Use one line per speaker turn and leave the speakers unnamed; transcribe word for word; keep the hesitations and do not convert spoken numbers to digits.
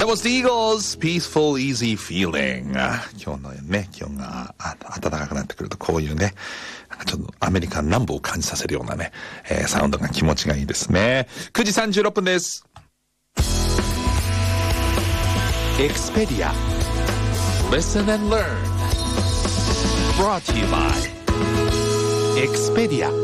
That was the Eagles, Peaceful Easy Feeling. 今日のね、気温が暖かくなってくるとこういうね、ちょっとアメリカ南部を感じさせるようなね、えー、サウンドが気持ちがいいですね。くじさんじゅうろっぷんです。Expedia. Listen and learn. Brought to you by Expedia.